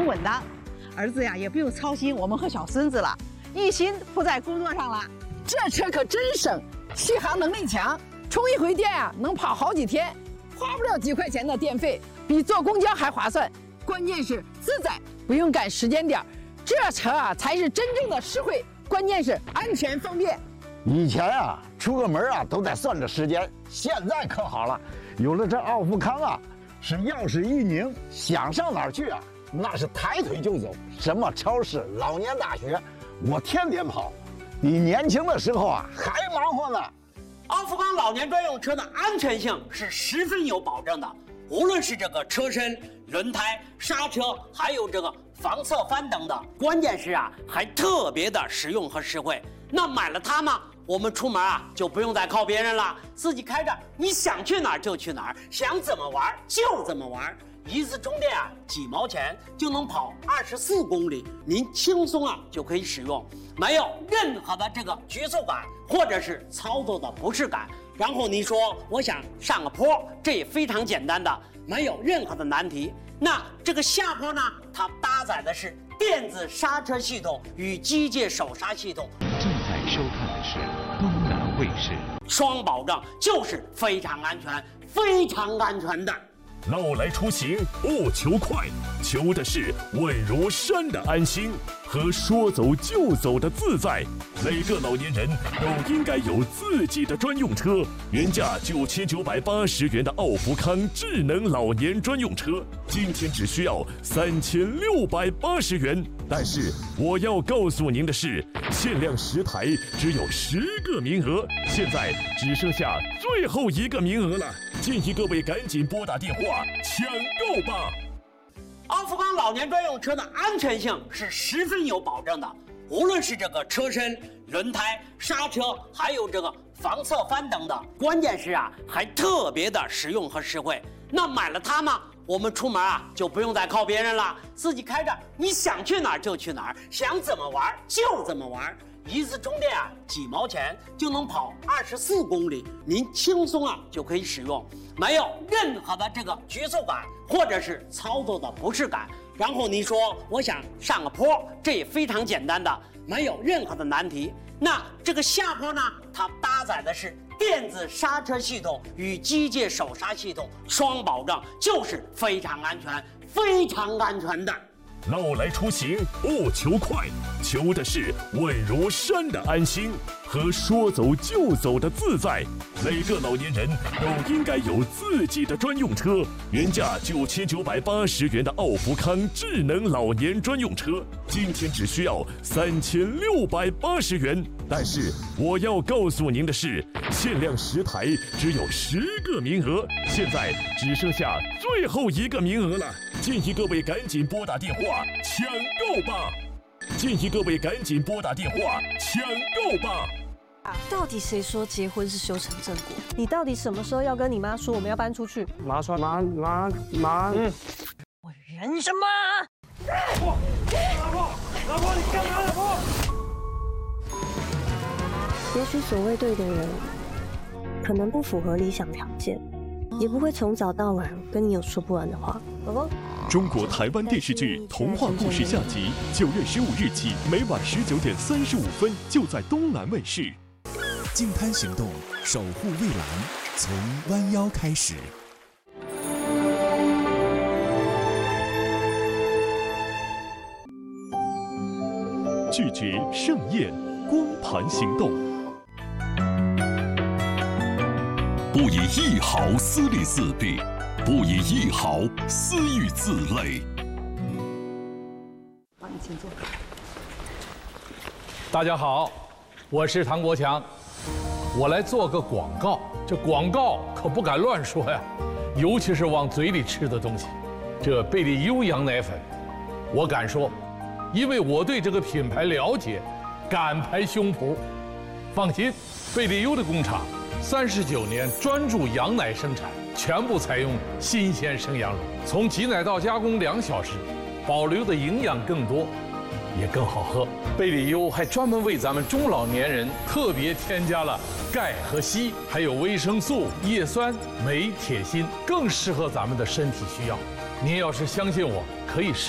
很稳当。儿子呀，也不用操心我们和小孙子了，一心扑在工作上了。 这车可真省，续航能力强，充一回电啊能跑好几天，花不了几块钱的电费，比坐公交还划算。关键是自在，不用赶时间点，这车啊才是真正的实惠，关键是安全方便。 以前啊，出个门啊都得算着时间，现在可好了，有了这奥富康啊，是钥匙一拧，想上哪儿去啊，那是抬腿就走。什么超市、老年大学，我天天跑，比年轻的时候啊还忙活呢。 奥富康老年专用车的安全性是十分有保证的，无论是这个车身、轮胎、刹车，还有这个防侧翻等等，关键是啊还特别的实用和实惠。那买了它呢，我们出门啊就不用再靠别人了，自己开着，你想去哪儿就去哪儿，想怎么玩就怎么玩。一次充电啊几毛钱就能跑24公里，您轻松啊就可以使用，没有任何的这个局促感或者是操作的不适感。然后你说我想上个坡，这也非常简单的，没有任何的难题。那这个下坡呢，它搭载的是电子刹车系统与机械手刹系统。 正在收看的是东南卫视， 双保证，就是非常安全、非常安全的。 老来出行不求快，求的是稳如山的安心和说走就走的自在。每个老年人都应该有自己的专用车。原价9980元的奥福康智能老年专用车，今天只需要3680元。但是我要告诉您的是，限量10台，只有10个名额，现在只剩下最后1个名额了。建议各位赶紧拨打电话抢购吧。 奥富康老年专用车的安全性是十分有保证的，无论是这个车身、轮胎、刹车，还有这个防侧翻等等，关键是啊还特别的实用和实惠。那买了它呢，我们出门啊就不用再靠别人了，自己开着，你想去哪儿就去哪儿，想怎么玩就怎么玩。一次充电啊几毛钱就能跑24公里，您轻松啊就可以使用，没有任何的这个局促感或者是操作的不适感。然后你说我想上个坡，这也非常简单的，没有任何的难题。那这个下坡呢，它搭载的是电子刹车系统与机械手刹系统，双保证，就是非常安全、非常安全的。 老来出行不求快，求的是稳如山的安心和说走就走的自在。每个老年人都应该有自己的专用车。原价9980元的奥福康智能老年专用车，今天只需要3680元。但是我要告诉您的是，限量10台，只有10个名额，现在只剩下最后1个名额了。建议各位赶紧拨打电话抢购吧！建议各位赶紧拨打电话抢购吧！ 到底谁说结婚是修成正果？你到底什么时候要跟你妈说我们要搬出去？ 妈， 我忍什么？ 老婆，你干嘛？老婆。 也许所谓对的人，可能不符合理想条件，也不会从早到晚跟你有说不完的话。老公。 中国台湾电视剧《童话故事》下集，9月15日起，每晚19点35分，就在东南卫视。 净滩行动，守护蔚蓝，从弯腰开始。 拒绝盛宴，光盘行动。 不以一毫私利自弊，不以一毫私欲自累。 好，你请坐。 大家好，我是唐国强，我来做个广告。这广告可不敢乱说呀，尤其是往嘴里吃的东西。这贝利优羊奶粉，我敢说，因为我对这个品牌了解，敢拍胸脯。放心，贝利优的工厂39年专注羊奶生产，全部采用新鲜生羊乳，从挤奶到加工2小时，保留的营养更多，也更好喝。贝利优还专门为咱们中老年人特别添加了钙和硒，还有维生素、叶酸、镁、铁、锌，更适合咱们的身体需要。您要是相信我，可以试。